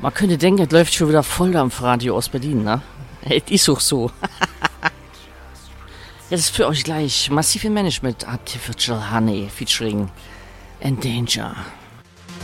Man könnte denken, es läuft schon wieder voll am Radio aus Berlin, ne? Es ist auch so. Jetzt ist für euch gleich Massive Management Artificial Honey featuring Endanger.